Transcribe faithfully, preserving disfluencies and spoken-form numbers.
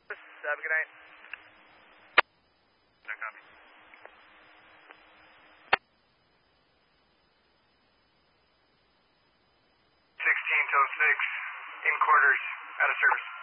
Have a good night. No copy. sixteen till six, in quarters, out of service.